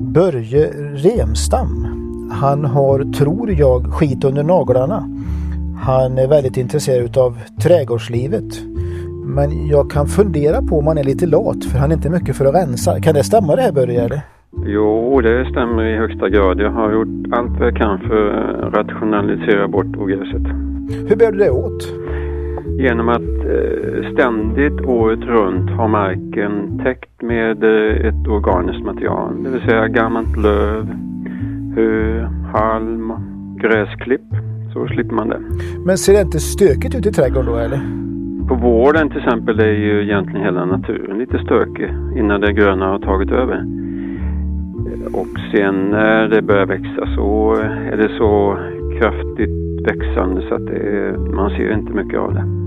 Börje Remstam. Han har, tror jag, skit under naglarna. Han är väldigt intresserad av trädgårdslivet. Men jag kan fundera på om han är lite lat, för han är inte mycket för att rensa. Kan det stämma det här, Börje, eller? Jo, det stämmer i högsta grad. Jag har gjort allt vad jag kan för att rationalisera bort ogräset. Hur bär du det åt? Genom att ständigt året runt ha marken täckt med ett organiskt material. Det vill säga gammalt löv, hö, halm, gräsklipp. Så slipper man det. Men ser det inte stökigt ut i trädgården då, eller? På våren till exempel är ju egentligen hela naturen lite stökig innan det gröna har tagit över. Och sen när det börjar växa så är det så kraftigt växande så att man ser inte mycket av det.